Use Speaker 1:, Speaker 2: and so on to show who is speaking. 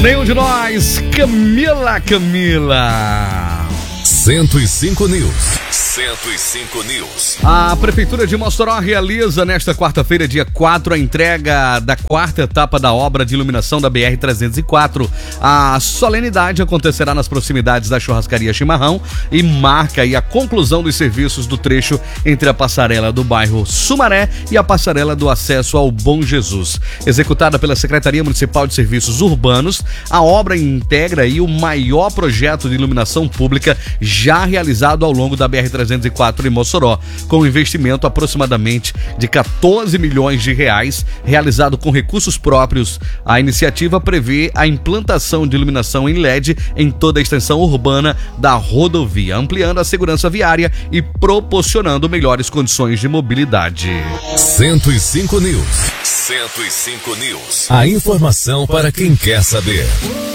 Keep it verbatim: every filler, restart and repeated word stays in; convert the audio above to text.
Speaker 1: Nenhum de nós, Camila, Camila.
Speaker 2: cento e cinco News. cento e cinco News.
Speaker 1: A Prefeitura de Mossoró realiza nesta quarta-feira, dia quatro, a entrega da quarta etapa da obra de iluminação da B R trezentos e quatro. A solenidade acontecerá nas proximidades da Churrascaria Chimarrão e marca aí a conclusão dos serviços do trecho entre a passarela do bairro Sumaré e a passarela do acesso ao Bom Jesus. Executada pela Secretaria Municipal de Serviços Urbanos, a obra integra aí o maior projeto de iluminação pública já realizado ao longo da B R trezentos e quatro em Mossoró, com um investimento aproximadamente de quatorze milhões de reais, realizado com recursos próprios. A iniciativa prevê a implantação de iluminação em L E D em toda a extensão urbana da rodovia, ampliando a segurança viária e proporcionando melhores condições de mobilidade.
Speaker 2: cento e cinco News. cento e cinco News. A informação para quem quer saber.